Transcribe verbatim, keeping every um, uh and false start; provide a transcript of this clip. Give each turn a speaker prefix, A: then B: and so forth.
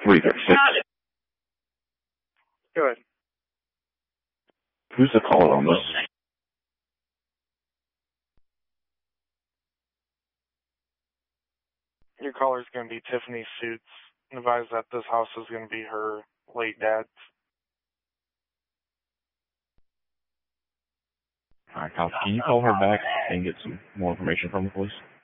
A: three thirty-six.
B: Good.
A: Who's the caller on this?
B: Your caller is going to be Tiffany Suits. Advise that this house is going to be her late dad's.
A: Alright, Kyle, can you call her back and get some more information from her, please?